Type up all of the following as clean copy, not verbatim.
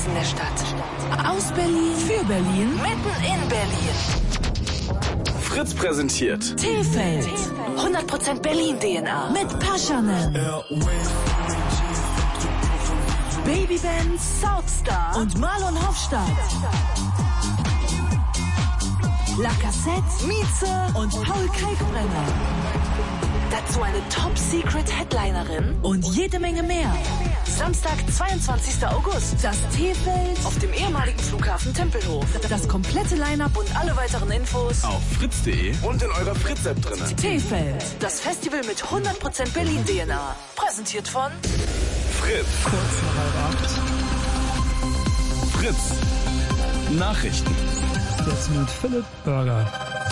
Herzen der Stadt. Aus Berlin, für Berlin, mitten in Berlin. Fritz präsentiert T-Feld. 100% Berlin-DNA. Mit Paschanen. Babyband, Southstar und Marlon Hofstadt. La Cassette, Mieze und Paul Kalkbrenner. Dazu eine Top-Secret-Headlinerin und jede Menge mehr. Samstag, 22. August. Das T-Feld auf dem ehemaligen Flughafen Tempelhof. Das komplette Line-Up und alle weiteren Infos auf fritz.de und in eurer Fritz-App drin. T-Feld, das Festival mit 100% Berlin-DNA. Präsentiert von Fritz. Kurz nach 8. Fritz. Nachrichten. Jetzt mit Philipp Burger.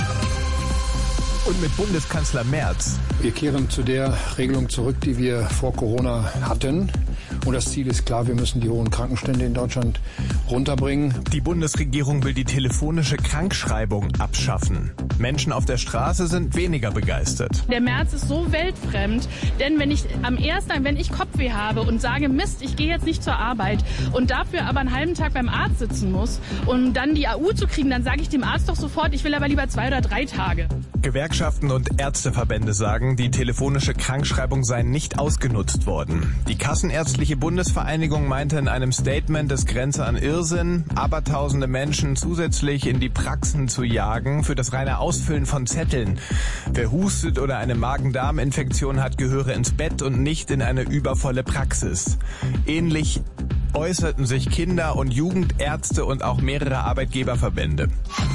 Und mit Bundeskanzler Merz. Wir kehren zu der Regelung zurück, die wir vor Corona hatten. Und das Ziel ist klar, wir müssen die hohen Krankenstände in Deutschland runterbringen. Die Bundesregierung will die telefonische Krankschreibung abschaffen. Menschen auf der Straße sind weniger begeistert. Der Merz ist so weltfremd, denn wenn ich Kopfweh habe und sage, Mist, ich gehe jetzt nicht zur Arbeit und dafür aber einen halben Tag beim Arzt sitzen muss, um dann die AU zu kriegen, dann sage ich dem Arzt doch sofort, ich will aber lieber 2 oder 3 Tage. Gewerkschaften und Ärzteverbände sagen, die telefonische Krankschreibung sei nicht ausgenutzt worden. Die Kassenärztliche Bundesvereinigung meinte in einem Statement, es grenze an Irrsinn, abertausende Menschen zusätzlich in die Praxen zu jagen für das reine Ausfüllen von Zetteln. Wer hustet oder eine Magen-Darm-Infektion hat, gehöre ins Bett und nicht in eine übervolle Praxis. Ähnlich äußerten sich Kinder- und Jugendärzte und auch mehrere Arbeitgeberverbände.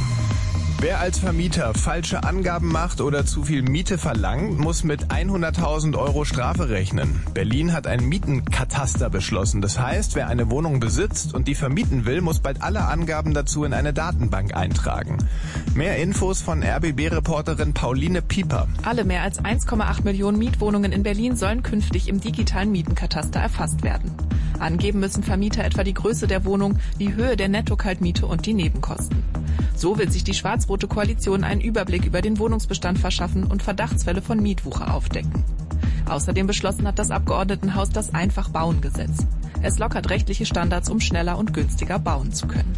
Wer als Vermieter falsche Angaben macht oder zu viel Miete verlangt, muss mit 100.000 € Strafe rechnen. Berlin hat ein Mietenkataster beschlossen. Das heißt, wer eine Wohnung besitzt und die vermieten will, muss bald alle Angaben dazu in eine Datenbank eintragen. Mehr Infos von RBB-Reporterin Pauline Pieper. Alle mehr als 1,8 Millionen Mietwohnungen in Berlin sollen künftig im digitalen Mietenkataster erfasst werden. Angeben müssen Vermieter etwa die Größe der Wohnung, die Höhe der Netto-Kaltmiete und die Nebenkosten. So will sich die schwarz-rote Koalition einen Überblick über den Wohnungsbestand verschaffen und Verdachtsfälle von Mietwucher aufdecken. Außerdem beschlossen hat das Abgeordnetenhaus das Einfach-Bauen-Gesetz. Es lockert rechtliche Standards, um schneller und günstiger bauen zu können.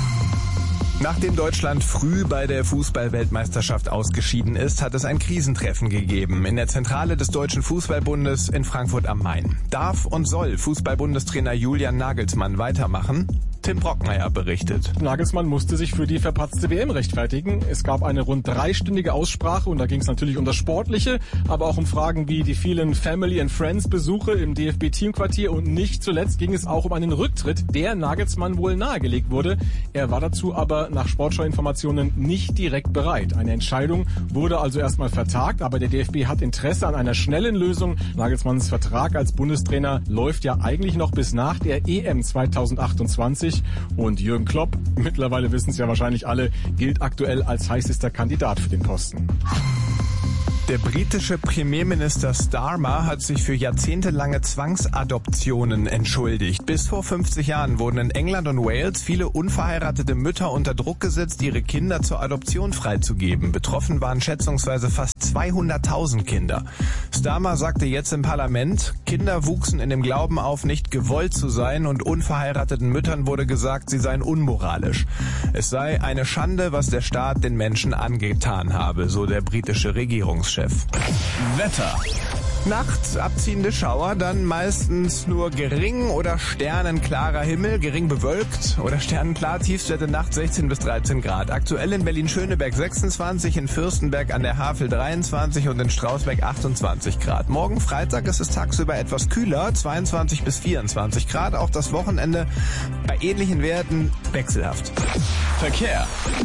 Nachdem Deutschland früh bei der Fußball-Weltmeisterschaft ausgeschieden ist, hat es ein Krisentreffen gegeben in der Zentrale des Deutschen Fußballbundes in Frankfurt am Main. Darf und soll Fußballbundestrainer Julian Nagelsmann weitermachen? Tim Brockmeier berichtet. Nagelsmann musste sich für die verpatzte WM rechtfertigen. Es gab eine rund 3-stündige Aussprache und da ging es natürlich um das Sportliche, aber auch um Fragen wie die vielen Family and Friends Besuche im DFB-Teamquartier und nicht zuletzt ging es auch um einen Rücktritt, der Nagelsmann wohl nahegelegt wurde. Er war dazu aber nach Sportschau-Informationen nicht direkt bereit. Eine Entscheidung wurde also erstmal vertagt, aber der DFB hat Interesse an einer schnellen Lösung. Nagelsmanns Vertrag als Bundestrainer läuft ja eigentlich noch bis nach der EM 2028. Und Jürgen Klopp, mittlerweile wissen es ja wahrscheinlich alle, gilt aktuell als heißester Kandidat für den Posten. Der britische Premierminister Starmer hat sich für jahrzehntelange Zwangsadoptionen entschuldigt. Bis vor 50 Jahren wurden in England und Wales viele unverheiratete Mütter unter Druck gesetzt, ihre Kinder zur Adoption freizugeben. Betroffen waren schätzungsweise fast 200.000 Kinder. Starmer sagte jetzt im Parlament, Kinder wuchsen in dem Glauben auf, nicht gewollt zu sein und unverheirateten Müttern wurde gesagt, sie seien unmoralisch. Es sei eine Schande, was der Staat den Menschen angetan habe, so der britische Regierungschef. Wetter. Nachts abziehende Schauer, dann meistens nur gering oder sternenklarer Himmel, gering bewölkt oder sternenklar, Tiefstwerte Nacht 16 bis 13 Grad. Aktuell in Berlin-Schöneberg 26, in Fürstenberg an der Havel 23 und in Strausberg 28 Grad. Morgen Freitag ist es tagsüber etwas kühler, 22 bis 24 Grad. Auch das Wochenende bei ähnlichen Werten wechselhaft. Verkehr.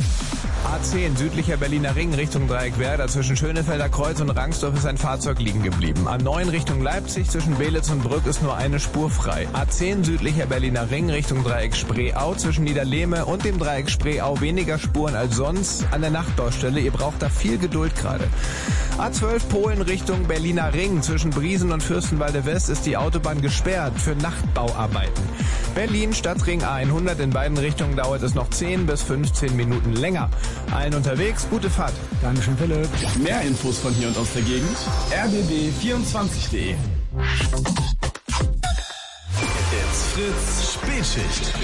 A10 südlicher Berliner Ring Richtung Dreieckwerder zwischen Schönefelder Kreuz und Rangsdorf ist ein Fahrzeug liegen geblieben. A9 Richtung Leipzig zwischen Belitz und Brück ist nur eine Spur frei. A10 südlicher Berliner Ring Richtung Dreieck Spreeau zwischen Niederlehme und dem Dreieck Spreeau weniger Spuren als sonst an der Nachtbaustelle. Ihr braucht da viel Geduld gerade. A12 Polen Richtung Berliner Ring zwischen Briesen und Fürstenwalde West ist die Autobahn gesperrt für Nachtbauarbeiten. Berlin Stadtring A100 in beiden Richtungen dauert es noch 10 bis 15 Minuten länger. Allen unterwegs, gute Fahrt. Dankeschön, Philipp. Mehr Infos von hier und aus der Gegend. rbb24.de Fritz Spätschicht.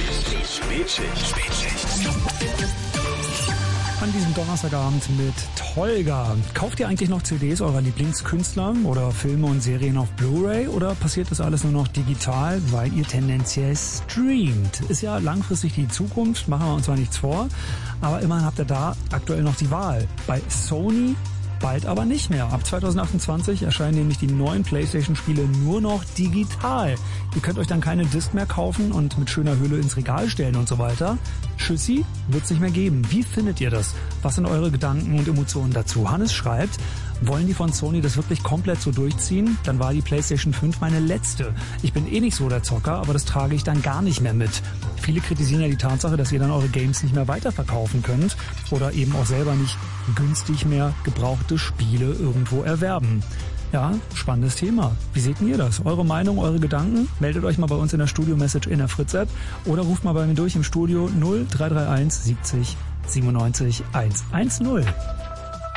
An diesem Donnerstagabend mit Tolga. Kauft ihr eigentlich noch CDs eurer Lieblingskünstler oder Filme und Serien auf Blu-ray oder passiert das alles nur noch digital, weil ihr tendenziell streamt? Ist ja langfristig die Zukunft, machen wir uns zwar nichts vor, aber immerhin habt ihr da aktuell noch die Wahl. Bei Sony bald aber nicht mehr. Ab 2028 erscheinen nämlich die neuen PlayStation-Spiele nur noch digital. Ihr könnt euch dann keine Disc mehr kaufen und mit schöner Hülle ins Regal stellen und so weiter. Tschüssi, wird's nicht mehr geben. Wie findet ihr das? Was sind eure Gedanken und Emotionen dazu? Hannes schreibt, wollen die von Sony das wirklich komplett so durchziehen? Dann war die PlayStation 5 meine letzte. Ich bin eh nicht so der Zocker, aber das trage ich dann gar nicht mehr mit. Viele kritisieren ja die Tatsache, dass ihr dann eure Games nicht mehr weiterverkaufen könnt oder eben auch selber nicht günstig mehr gebrauchte Spiele irgendwo erwerben. Ja, spannendes Thema. Wie seht ihr das? Eure Meinung, eure Gedanken? Meldet euch mal bei uns in der Studio-Message in der Fritz-App oder ruft mal bei mir durch im Studio 0331 70 97 110.